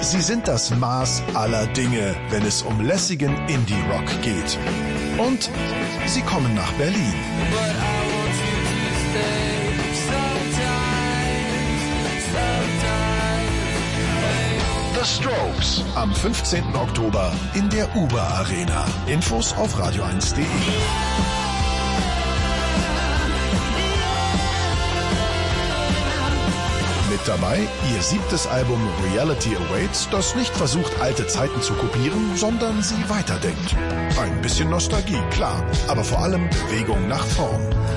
Sie sind das Maß aller Dinge, wenn es um lässigen Indie-Rock geht. Und sie kommen nach Berlin. The Strokes am 15. Oktober in der Uber Arena. Infos auf radio1.de. Mit dabei ihr 7. Album Reality Awaits, das nicht versucht, alte Zeiten zu kopieren, sondern sie weiterdenkt. Ein bisschen Nostalgie, klar, aber vor allem Bewegung nach vorn.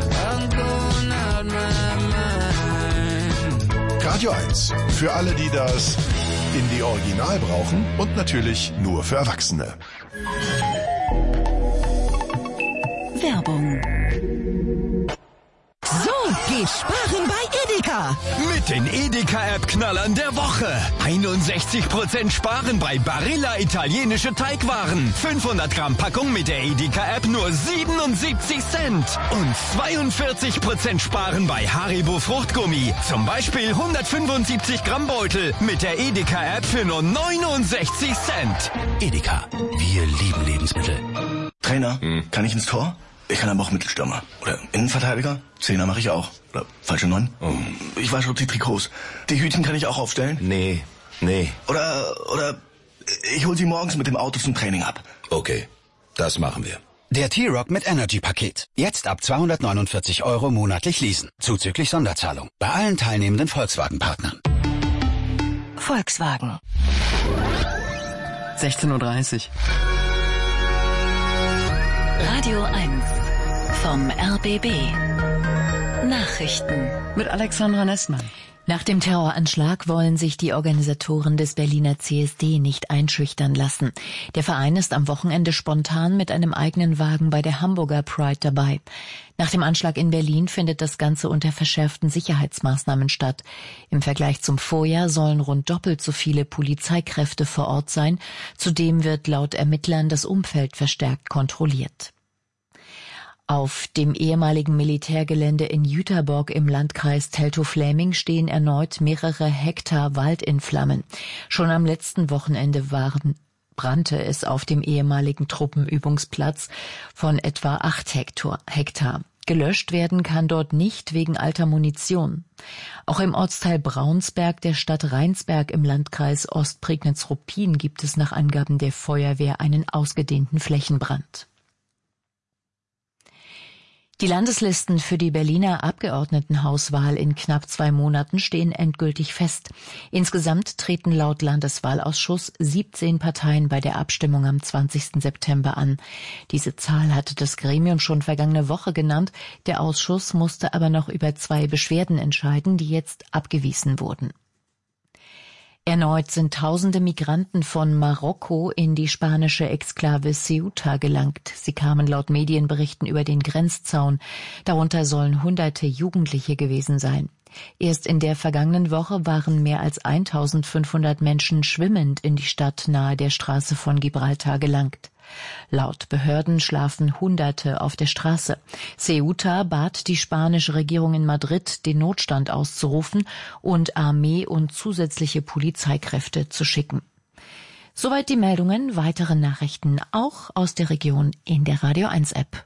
Radio 1, für alle, die das Indie-Original brauchen und natürlich nur für Erwachsene. Werbung. So geht Sparen bei Edeka. Mit den Edeka-App-Knallern der Woche. 61% Sparen bei Barilla italienische Teigwaren. 500 Gramm Packung mit der Edeka-App nur 77 Cent. Und 42% Sparen bei Haribo Fruchtgummi. Zum Beispiel 175 Gramm Beutel mit der Edeka-App für nur 69 Cent. Edeka, wir lieben Lebensmittel. Trainer, kann ich ins Tor? Ich kann aber auch Mittelstürmer. Oder Innenverteidiger? Zehner mache ich auch. Oder falsche 9? Ich wasche auch die Trikots. Die Hütchen kann ich auch aufstellen? Nee. Oder ich hol sie morgens mit dem Auto zum Training ab. Okay, das machen wir. Der T-Rock mit Energy-Paket. Jetzt ab 249 € monatlich leasen. Zuzüglich Sonderzahlung. Bei allen teilnehmenden Volkswagen-Partnern. Volkswagen. 16:30 Uhr. Radio 1 vom RBB. Nachrichten Mit Alexandra Nessmann. Nach dem Terroranschlag wollen sich die Organisatoren des Berliner CSD nicht einschüchtern lassen. Der Verein ist am Wochenende spontan mit einem eigenen Wagen bei der Hamburger Pride dabei. Nach dem Anschlag in Berlin findet das Ganze unter verschärften Sicherheitsmaßnahmen statt. Im Vergleich zum Vorjahr sollen rund doppelt so viele Polizeikräfte vor Ort sein. Zudem wird laut Ermittlern das Umfeld verstärkt kontrolliert. Auf dem ehemaligen Militärgelände in Jüterbock im Landkreis Teltow-Fläming stehen erneut mehrere Hektar Wald in Flammen. Schon am letzten Wochenende brannte es auf dem ehemaligen Truppenübungsplatz von etwa 8 Hektar. Gelöscht werden kann dort nicht wegen alter Munition. Auch im Ortsteil Braunsberg der Stadt Rheinsberg im Landkreis Ostprignitz-Ruppin gibt es nach Angaben der Feuerwehr einen ausgedehnten Flächenbrand. Die Landeslisten für die Berliner Abgeordnetenhauswahl in knapp 2 Monaten stehen endgültig fest. Insgesamt treten laut Landeswahlausschuss 17 Parteien bei der Abstimmung am 20. September an. Diese Zahl hatte das Gremium schon vergangene Woche genannt. Der Ausschuss musste aber noch über 2 Beschwerden entscheiden, die jetzt abgewiesen wurden. Erneut sind tausende Migranten von Marokko in die spanische Exklave Ceuta gelangt. Sie kamen laut Medienberichten über den Grenzzaun. Darunter sollen Hunderte Jugendliche gewesen sein. Erst in der vergangenen Woche waren mehr als 1500 Menschen schwimmend in die Stadt nahe der Straße von Gibraltar gelangt. Laut Behörden schlafen Hunderte auf der Straße. Ceuta bat die spanische Regierung in Madrid, den Notstand auszurufen und Armee und zusätzliche Polizeikräfte zu schicken. Soweit die Meldungen. Weitere Nachrichten auch aus der Region in der Radio 1 App.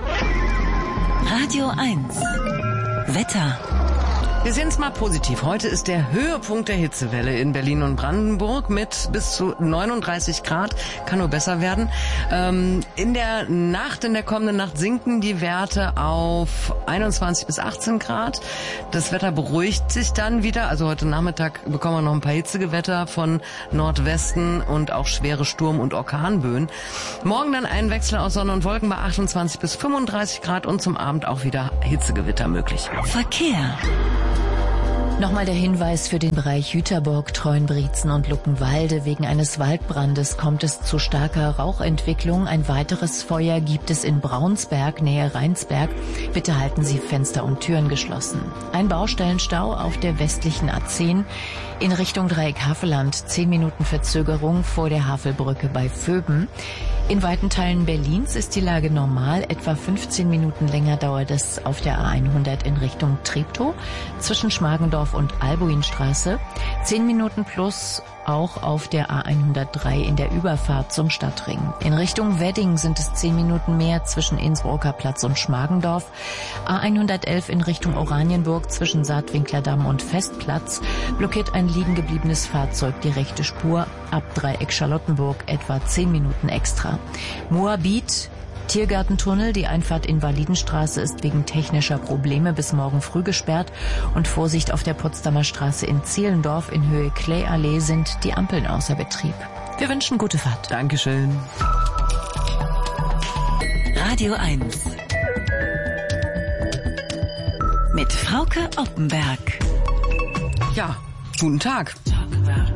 Radio 1 Wetter. Wir sehen es mal positiv. Heute ist der Höhepunkt der Hitzewelle in Berlin und Brandenburg mit bis zu 39 Grad. Kann nur besser werden. In der kommenden Nacht sinken die Werte auf 21 bis 18 Grad. Das Wetter beruhigt sich dann wieder. Also heute Nachmittag bekommen wir noch ein paar Hitzegewitter von Nordwesten und auch schwere Sturm- und Orkanböen. Morgen dann ein Wechsel aus Sonne und Wolken bei 28 bis 35 Grad und zum Abend auch wieder Hitzegewitter möglich. Verkehr. Nochmal der Hinweis für den Bereich Jüterbock, Treuenbrietzen und Luckenwalde. Wegen eines Waldbrandes kommt es zu starker Rauchentwicklung. Ein weiteres Feuer gibt es in Braunsberg, nähe Rheinsberg. Bitte halten Sie Fenster und Türen geschlossen. Ein Baustellenstau auf der westlichen A10 in Richtung Dreieck Havelland. 10 Minuten Verzögerung vor der Havelbrücke bei Vöben. In weiten Teilen Berlins ist die Lage normal. Etwa 15 Minuten länger dauert es auf der A100 in Richtung Treptow zwischen Schmargendorf und Albuinstraße. 10 Minuten plus auch auf der A103 in der Überfahrt zum Stadtring. In Richtung Wedding sind es 10 Minuten mehr zwischen Innsbrucker Platz und Schmargendorf. A111 in Richtung Oranienburg zwischen Saatwinklerdamm und Festplatz blockiert ein liegen gebliebenes Fahrzeug die rechte Spur. Ab Dreieck Charlottenburg etwa 10 Minuten extra. Moabit, Tiergartentunnel, die Einfahrt Invalidenstraße ist wegen technischer Probleme bis morgen früh gesperrt und Vorsicht auf der Potsdamer Straße in Zehlendorf in Höhe Klee-Allee sind die Ampeln außer Betrieb. Wir wünschen gute Fahrt. Dankeschön. Radio 1 mit Frauke Oppenberg. Ja, guten Tag.